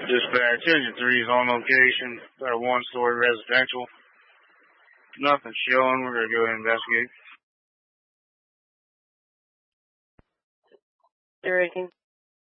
Dispatch, Engine 3 is on location. Got a one-story residential. Nothing showing. We're going to go ahead and investigate. They're raking.